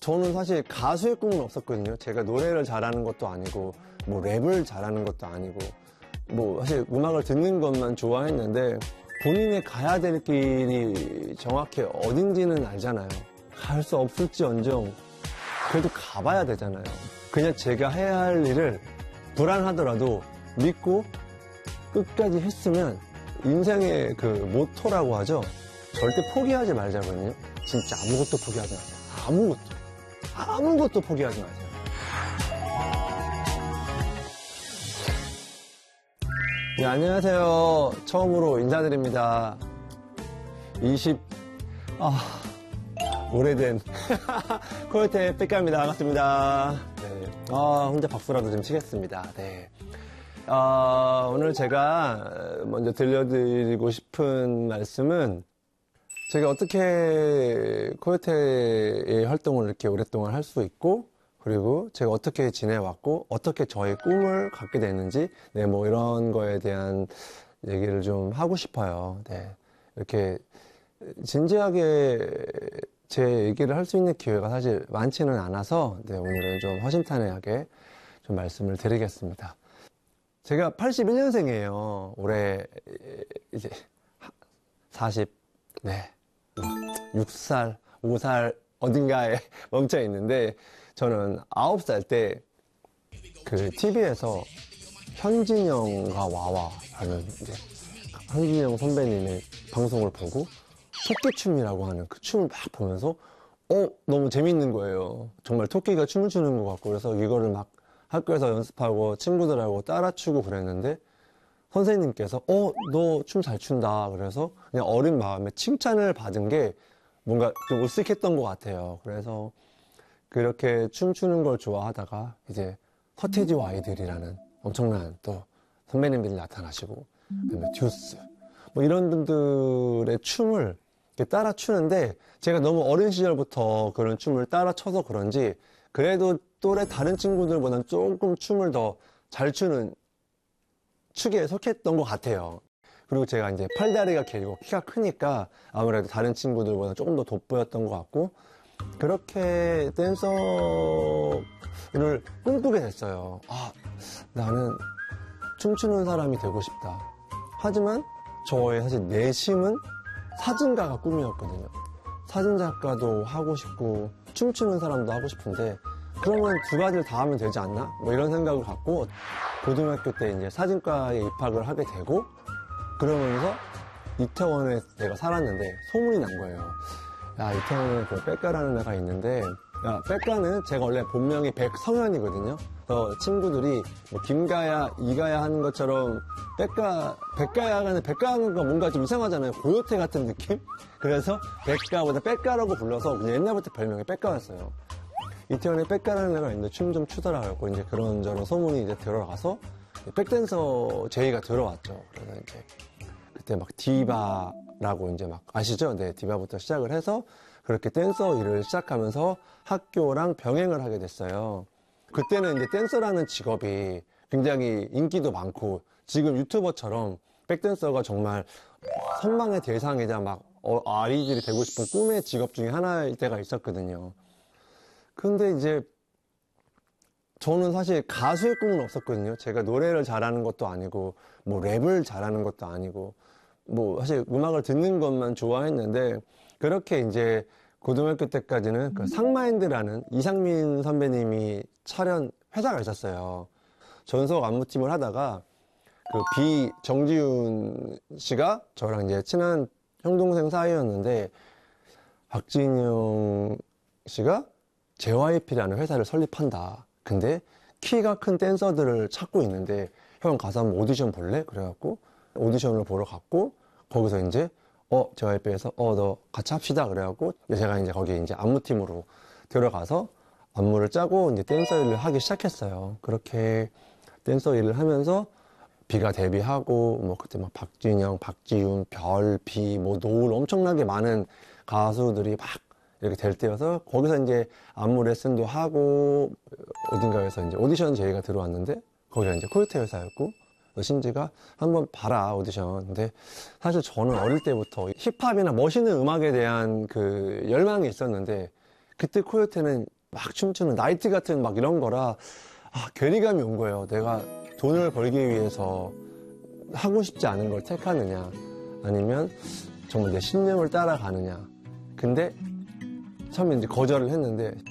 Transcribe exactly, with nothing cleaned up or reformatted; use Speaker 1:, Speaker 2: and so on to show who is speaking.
Speaker 1: 저는 사실 가수의 꿈은 없었거든요. 제가 노래를 잘하는 것도 아니고 뭐 랩을 잘하는 것도 아니고 뭐 사실 음악을 듣는 것만 좋아했는데 본인이 가야 될 길이 정확히 어딘지는 알잖아요. 갈 수 없을지언정 그래도 가봐야 되잖아요. 그냥 제가 해야 할 일을 불안하더라도 믿고 끝까지 했으면 인생의 그 모토라고 하죠. 절대 포기하지 말자거든요. 진짜 아무것도 포기하지 마세요. 아무것도. 아무것도 포기하지 마세요. 네, 안녕하세요. 처음으로 인사드립니다. 이십, 아, 오래된 코요태 백가입니다. 반갑습니다. 네. 아, 혼자 박수라도 좀 치겠습니다. 네. 아, 오늘 제가 먼저 들려드리고 싶은 말씀은 제가 어떻게 코요태의 활동을 이렇게 오랫동안 할 수 있고, 그리고 제가 어떻게 지내왔고, 어떻게 저의 꿈을 갖게 됐는지, 네, 뭐 이런 거에 대한 얘기를 좀 하고 싶어요. 네. 이렇게 진지하게 제 얘기를 할 수 있는 기회가 사실 많지는 않아서, 네, 오늘은 좀 허심탄회하게 좀 말씀을 드리겠습니다. 제가 팔십일 년생이에요. 올해 이제 사십, 네. 육 살, 오 살 어딘가에 멈춰 있는데 저는 아홉 살 때 그 티비에서 현진영과 와와 하는 이제 현진영 선배님의 방송을 보고 토끼춤이라고 하는 그 춤을 막 보면서 어 너무 재밌는 거예요. 정말 토끼가 춤을 추는 것 같고 그래서 이거를 막 학교에서 연습하고 친구들하고 따라 추고 그랬는데 선생님께서 어 너 춤 잘 춘다 그래서 그냥 어린 마음에 칭찬을 받은 게 뭔가 좀 으쓱했던 것 같아요. 그래서 그렇게 춤추는 걸 좋아하다가 이제 서태지와 아이들이라는 엄청난 또 선배님들이 나타나시고 그다음에 듀스 뭐 이런 분들의 춤을 이렇게 따라 추는데 제가 너무 어린 시절부터 그런 춤을 따라 춰서 그런지 그래도 또래 다른 친구들보다는 조금 춤을 더 잘 추는 축에 속했던 것 같아요. 그리고 제가 이제 팔다리가 길고 키가 크니까 아무래도 다른 친구들보다 조금 더 돋보였던 것 같고 그렇게 댄서를 꿈꾸게 됐어요. 아, 나는 춤추는 사람이 되고 싶다. 하지만 저의 사실 내심은 사진가가 꿈이었거든요. 사진작가도 하고 싶고 춤추는 사람도 하고 싶은데 그러면 두 가지를 다 하면 되지 않나? 뭐 이런 생각을 갖고 고등학교 때 이제 사진과에 입학을 하게 되고 그러면서 이태원에 내가 살았는데 소문이 난 거예요. 야, 이태원에 그 백가라는 애가 있는데 야, 백가는 제가 원래 본명이 백성현이거든요. 그래서 친구들이 뭐 김가야, 이가야 하는 것처럼 백가, 백가야가 백가하는 거 뭔가 좀 이상하잖아요. 고요태 같은 느낌? 그래서 백가보다 백가라고 불러서 그냥 옛날부터 별명이 백가였어요. 이태원에 백가라는 애가 있는데 춤 좀 추더라고. 이제 그런저런 소문이 이제 들어가서 백댄서 제의가 들어왔죠. 그래서 이제 그때 막 디바라고 이제 막 아시죠? 네, 디바부터 시작을 해서 그렇게 댄서 일을 시작하면서 학교랑 병행을 하게 됐어요. 그때는 이제 댄서라는 직업이 굉장히 인기도 많고 지금 유튜버처럼 백댄서가 정말 선망의 대상이자 막 어, 아이들이 되고 싶은 꿈의 직업 중에 하나일 때가 있었거든요. 근데 이제 저는 사실 가수의 꿈은 없었거든요. 제가 노래를 잘하는 것도 아니고 뭐 랩을 잘하는 것도 아니고 뭐 사실 음악을 듣는 것만 좋아했는데 그렇게 이제 고등학교 때까지는 그 상마인드라는 이상민 선배님이 차련 회사가 있었어요. 전속 안무팀을 하다가 그 비 정지훈 씨가 저랑 이제 친한 형 동생 사이였는데 박진영 씨가 제이와이피라는 회사를 설립한다. 근데 키가 큰 댄서들을 찾고 있는데 형 가서 한번 오디션 볼래? 그래갖고 오디션을 보러 갔고 거기서 이제 어 제이와이피에서 어 너 같이 합시다 그래갖고 제가 이제 거기 이제 안무팀으로 들어가서 안무를 짜고 이제 댄서 일을 하기 시작했어요. 그렇게 댄서 일을 하면서 비가 데뷔하고 뭐 그때 막 박진영, 박지윤, 별, 비, 뭐 노을 엄청나게 많은 가수들이 막 이렇게 될 때여서 거기서 이제 안무 레슨도 하고 어딘가에서 이제 오디션 제의가 들어왔는데 거기가 이제 코요태 회사였고 신지가 한번 봐라 오디션. 근데 사실 저는 어릴 때부터 힙합이나 멋있는 음악에 대한 그 열망이 있었는데 그때 코요태는 막 춤추는 나이트 같은 막 이런 거라 아, 괴리감이 온 거예요. 내가 돈을 벌기 위해서 하고 싶지 않은 걸 택하느냐 아니면 정말 내 신념을 따라가느냐. 근데 처음에 이제 거절을 했는데